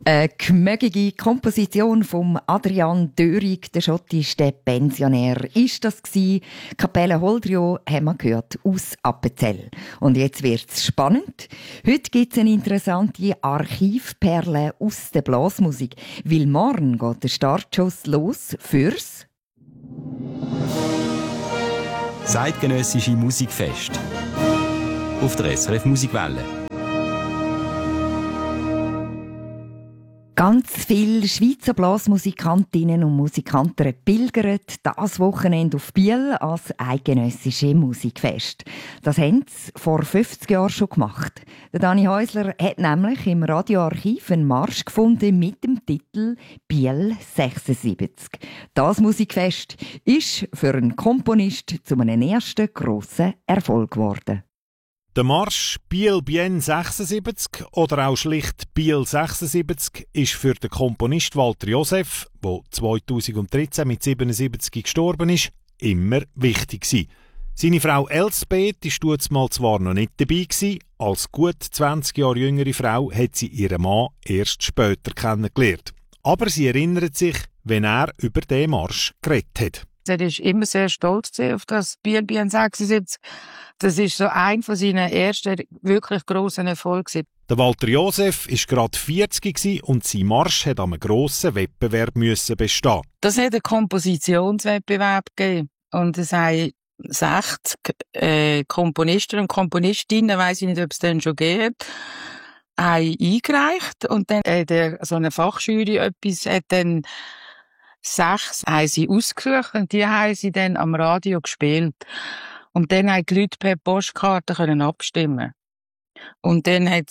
Eine gemögige Komposition von Adrian Dörig, der schottische Pensionär, ist das gsi. Kapelle Holdrio haben wir gehört aus Appenzell. Und jetzt wird's spannend. Heute gibt's eine interessante Archivperle aus der Blasmusik, weil morgen geht der Startschuss los fürs Zeitgenössische Musikfest auf der SRF Musikwelle. Ganz viele Schweizer Blasmusikantinnen und Musikanten pilgern das Wochenende auf Biel als eidgenössische Musikfest. Das haben sie vor 50 Jahren schon gemacht. Der Dani Häusler hat nämlich im Radioarchiv einen Marsch gefunden mit dem Titel «Biel 76». Das Musikfest ist für einen Komponist zu einem ersten grossen Erfolg geworden. Der Marsch Biel Bien 76 oder auch schlicht Biel 76 ist für den Komponist Walter Josef, der 2013 mit 77 gestorben ist, immer wichtig gewesen. Seine Frau Elsbeth war zwar noch nicht dabei gewesen, als gut 20 Jahre jüngere Frau hat sie ihren Mann erst später kennengelernt. Aber sie erinnert sich, wenn er über den Marsch geredet hat. Er war immer sehr stolz auf das Biel Bien 76. Das war so ein von seinen ersten wirklich grossen Erfolgen. Der Walter Josef war gerade 40 und sein Marsch musste an einem grossen Wettbewerb bestehen. Das hat einen Kompositionswettbewerb gegeben. Und es haben 60 Komponisten und Komponistinnen, weiss ich nicht, ob es den schon gibt, haben eingereicht. Und dann hat so eine Fachjury hat dann 6 haben sie ausgesucht und die haben sie dann am Radio gespielt. Und dann haben die Leute per Postkarte abstimmen. Und dann hat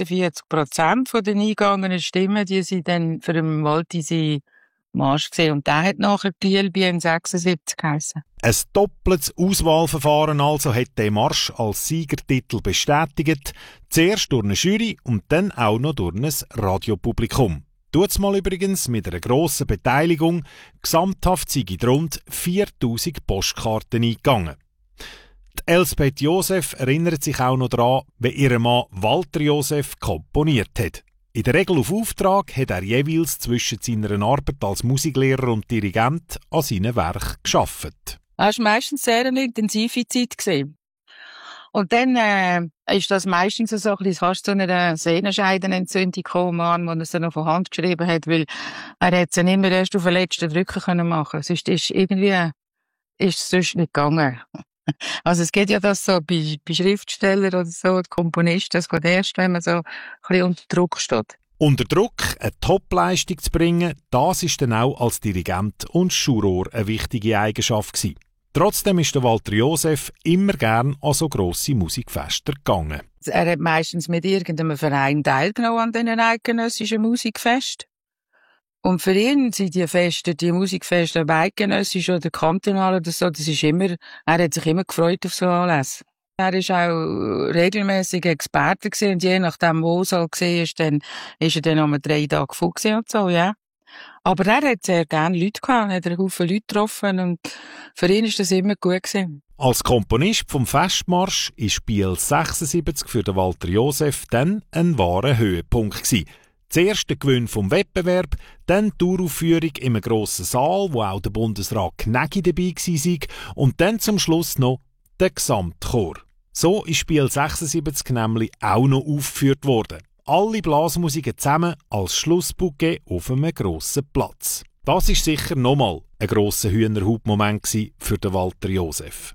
46% von den eingegangenen Stimmen, die sie dann für den Waltisi Marsch gesehen. Und der hat nachher Biel Bien 76 geheissen. Ein doppeltes Auswahlverfahren also hat der Marsch als Siegertitel bestätigt. Zuerst durch eine Jury und dann auch noch durch ein Radiopublikum. Tut's mal übrigens mit einer grossen Beteiligung. Gesamthaft sind rund 4000 Postkarten eingegangen. Die Elsbeth Josef erinnert sich auch noch daran, wie ihr Mann Walter Josef komponiert hat. In der Regel auf Auftrag hat er jeweils zwischen seiner Arbeit als Musiklehrer und Dirigent an seinem Werk gearbeitet. Es war meistens sehr eine intensive Zeit gewesen. Und dann ist das meistens so ein bisschen fast zu einer Sehnenscheidenentzündung gekommen, wo er es dann noch von Hand geschrieben hat, weil er hat es dann immer erst auf den letzten Drücker machen können. Sonst ist es sonst nicht gegangen. Also es geht ja das so bei Schriftstellern oder so, die Komponisten, das geht erst, wenn man so ein bisschen unter Druck steht. Unter Druck eine Topleistung zu bringen, das ist dann auch als Dirigent und Juror eine wichtige Eigenschaft gewesen. Trotzdem ist der Walter Josef immer gern an so grosse Musikfeste gegangen. Er hat meistens mit irgendeinem Verein teilgenommen an diesen eidgenössischen Musikfesten. Und für ihn sind die Musikfeste, ob eidgenössisch oder kantonal oder so, er hat sich immer gefreut auf so Anlässe. Er war auch regelmässig Experte gewesen, und je nachdem, wo es halt war, dann ist er dann um 3 Tage voll und so, ja. Aber er hat sehr gerne Leute gehabt, hat einen Haufen Leute getroffen und für ihn ist das immer gut gewesen. Als Komponist vom Festmarsch ist Biel 76 für den Walter Josef dann ein wahrer Höhepunkt gewesen. Zuerst der Gewinn vom Wettbewerb, dann die Uraufführung in einem grossen Saal, wo auch der Bundesrat Gnägi dabei war, und dann zum Schluss noch der Gesamtchor. So ist Biel 76 nämlich auch noch aufgeführt worden. Alle Blasmusiken zusammen als Schlussbouquet auf einem grossen Platz. Das ist sicher nochmal ein grosser Hühnerhut-Moment für den Walter Josef.